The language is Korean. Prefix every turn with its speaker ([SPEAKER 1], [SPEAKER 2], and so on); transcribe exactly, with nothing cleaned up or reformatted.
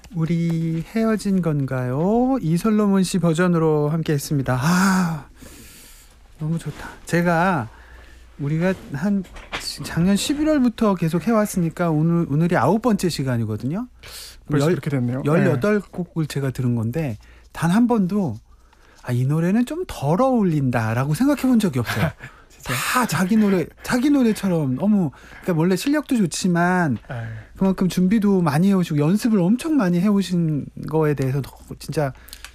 [SPEAKER 1] 우리 헤어진 건가요? 이솔로몬 씨 버전으로 함께 했습니다. 아, 너무 좋다. 제가 우리가 한 작년 십일월부터 계속 해왔으니까 오늘, 오늘이 아홉 번째 시간이거든요.
[SPEAKER 2] 벌써 그렇게 됐네요.
[SPEAKER 1] 열여덟 곡을 제가 들은 건데 단 한 번도 아, 이 노래는 좀 덜 어울린다라고 생각해 본 적이 없어요. 다 자기 노래, 자기 노래처럼 너무, 그러니까 원래 실력도 좋지만
[SPEAKER 2] 아유.
[SPEAKER 1] 그만큼 준비도 많이 해오시고 연습을 엄청 많이 해오신 거에 대해서 진짜